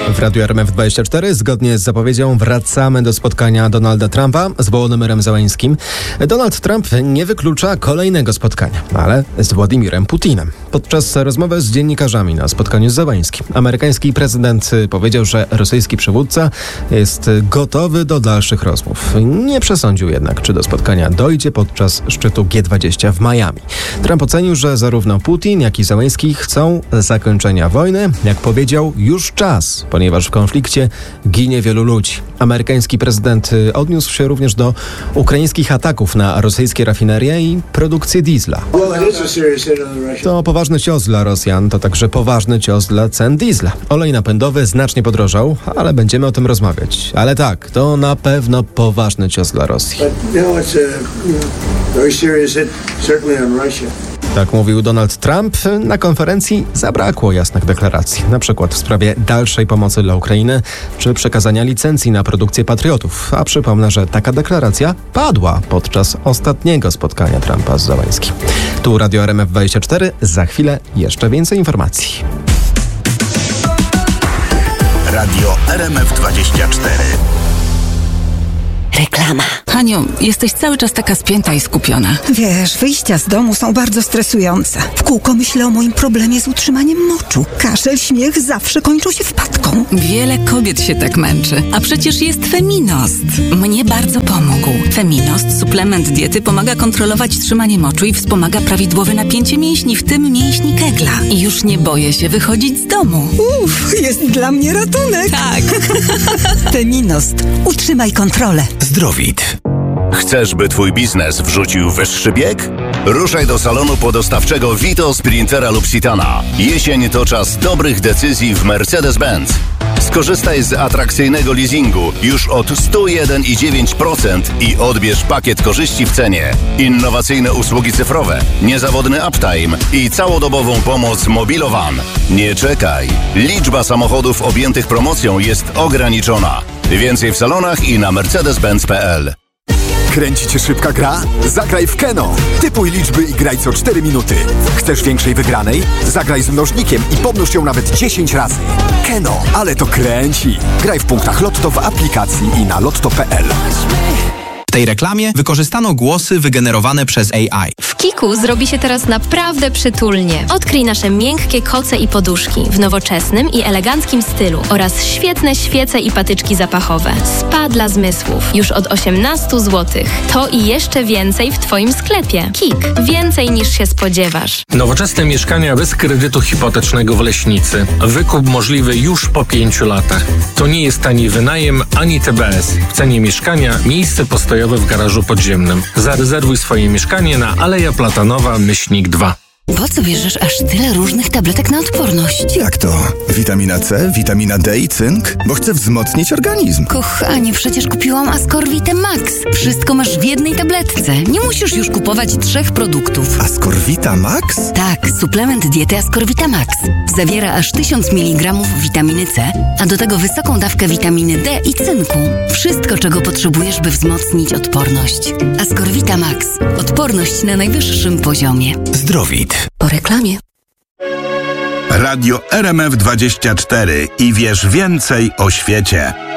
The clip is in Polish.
W Radiu RMF24 zgodnie z zapowiedzią wracamy do spotkania Donalda Trumpa z Wołodymyrem Zełeńskim. Donald Trump nie wyklucza kolejnego spotkania, ale z Władimirem Putinem. Podczas rozmowy z dziennikarzami na spotkaniu z Zełeńskim amerykański prezydent powiedział, że rosyjski przywódca jest gotowy do dalszych rozmów. Nie przesądził jednak, czy do spotkania dojdzie podczas szczytu G20 w Miami. Trump ocenił, że zarówno Putin, jak i Zełeński chcą zakończenia wojny. Jak powiedział, już czas, ponieważ w konflikcie ginie wielu ludzi. Amerykański prezydent odniósł się również do ukraińskich ataków na rosyjskie rafinerie i produkcję diesla. To poważny cios dla Rosjan, to także poważny cios dla cen diesla. Olej napędowy znacznie podrożał, ale będziemy o tym rozmawiać. Ale tak, to na pewno poważny cios dla Rosji. Tak mówił Donald Trump. Na konferencji zabrakło jasnych deklaracji, na przykład w sprawie dalszej pomocy dla Ukrainy czy przekazania licencji na produkcję patriotów. A przypomnę, że taka deklaracja padła podczas ostatniego spotkania Trumpa z Zełeńskim. Tu Radio RMF24. Za chwilę jeszcze więcej informacji. Radio RMF24. Reklama. Haniu, jesteś cały czas taka spięta i skupiona. Wiesz, wyjścia z domu są bardzo stresujące. W kółko myślę o moim problemie z utrzymaniem moczu. Kaszel, śmiech zawsze kończą się wpadką. Wiele kobiet się tak męczy. A przecież jest Feminost. Mnie bardzo pomógł. Feminost, suplement diety, pomaga kontrolować trzymanie moczu i wspomaga prawidłowe napięcie mięśni, w tym mięśni kegla. I już nie boję się wychodzić z domu. Jest dla mnie ratunek. Tak. Feminost. Utrzymaj kontrolę. Zdrowit. Chcesz, by twój biznes wrzucił wyższy bieg? Ruszaj do salonu podostawczego Vito, Sprintera lub Citana. Jesień to czas dobrych decyzji w Mercedes-Benz. Skorzystaj z atrakcyjnego leasingu już od 101,9% i odbierz pakiet korzyści w cenie. Innowacyjne usługi cyfrowe, niezawodny uptime i całodobową pomoc Mobilowan. Nie czekaj. Liczba samochodów objętych promocją jest ograniczona. Więcej w salonach i na mercedes-benz.pl. Kręci cię szybka gra? Zagraj w Keno. Typuj liczby i graj co 4 minuty. Chcesz większej wygranej? Zagraj z mnożnikiem i pomnóż ją nawet 10 razy. Keno, ale to kręci. Graj w punktach Lotto w aplikacji i na lotto.pl. W tej reklamie wykorzystano głosy wygenerowane przez AI. W Kiku zrobi się teraz naprawdę przytulnie. Odkryj nasze miękkie koce i poduszki w nowoczesnym i eleganckim stylu oraz świetne świece i patyczki zapachowe. Spa dla zmysłów już od 18 zł. To i jeszcze więcej w Twoim sklepie. Kik. Więcej niż się spodziewasz. Nowoczesne mieszkania bez kredytu hipotecznego w Leśnicy. Wykup możliwy już po 5 latach. To nie jest tani wynajem ani TBS. W cenie mieszkania miejsce postojowe w garażu podziemnym. Zarezerwuj swoje mieszkanie na Aleja Platanowa /2. Po co bierzesz aż tyle różnych tabletek na odporność? Jak to? Witamina C, witamina D i cynk? Bo chcę wzmocnić organizm. Kochanie, przecież kupiłam Ascorvitę Max. Wszystko masz w jednej tabletce. Nie musisz już kupować 3 produktów. Ascorvita Max? Tak, suplement diety Ascorvita Max. Zawiera aż 1000 mg witaminy C, a do tego wysoką dawkę witaminy D i cynku. Wszystko, czego potrzebujesz, by wzmocnić odporność. Ascorvita Max. Odporność na najwyższym poziomie. Zdrowit. Po reklamie. Radio RMF24 i wiesz więcej o świecie.